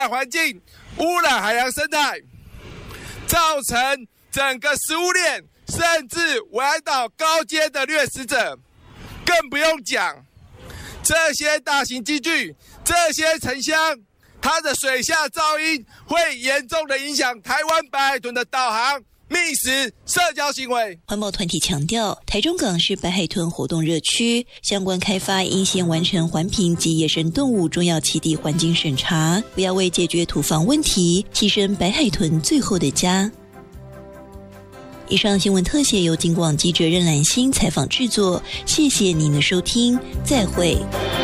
环境，污染海洋生态，造成整个食物链甚至危害到高阶的掠食者。更不用讲这些大型机具，这些沉箱，它的水下噪音会严重的影响台湾白海豚的导航、觅食、社交行为。 环保团体强调，台中港是白海豚活动热区，相关开发应先完成环评及野生动物重要栖地环境审查，不要为解决土防问题牺牲白海豚最后的家。以上新闻特写由警广记者任兰心采访制作，谢谢您的收听，再会。